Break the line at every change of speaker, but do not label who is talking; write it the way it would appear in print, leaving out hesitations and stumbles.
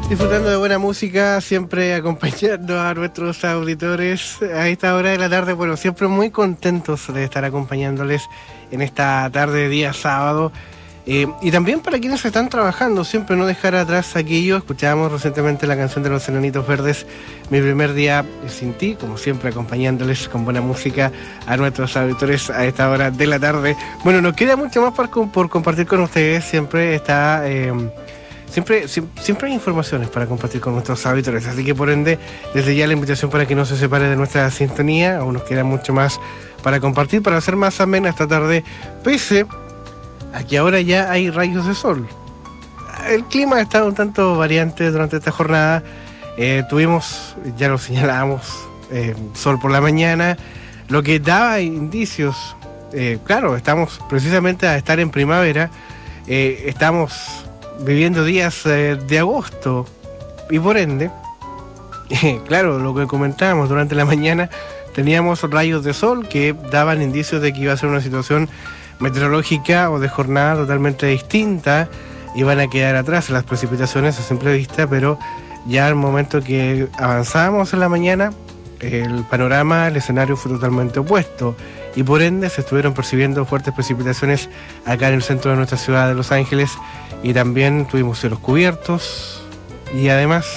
Disfrutando de buena música, siempre acompañando a nuestros auditores a esta hora de la tarde. Bueno, siempre muy contentos de estar acompañándoles en esta tarde de día sábado. Y también para quienes están trabajando, siempre no dejar atrás aquello. Escuchábamos recientemente la canción de los Enanitos Verdes, Mi primer día sin ti, como siempre acompañándoles con buena música a nuestros auditores a esta hora de la tarde. Bueno, nos queda mucho más por compartir con ustedes. Siempre está... Siempre hay informaciones para compartir con nuestros auditores, así que por ende, desde ya la invitación para que no se separe de nuestra sintonía. Aún nos queda mucho más para compartir, para hacer más amena esta tarde, pese a que ahora ya hay rayos de sol. El clima ha estado un tanto variante durante esta jornada. Tuvimos, ya lo señalábamos, sol por la mañana, lo que daba indicios. Claro, estamos precisamente a estar en primavera, estamos viviendo días de agosto y por ende, claro, lo que comentábamos durante la mañana, teníamos rayos de sol que daban indicios de que iba a ser una situación meteorológica o de jornada totalmente distinta. Iban a quedar atrás las precipitaciones a simple vista, pero ya al momento que avanzábamos en la mañana, el panorama, el escenario fue totalmente opuesto y por ende se estuvieron percibiendo fuertes precipitaciones acá en el centro de nuestra ciudad de Los Ángeles, y también tuvimos cielos cubiertos y además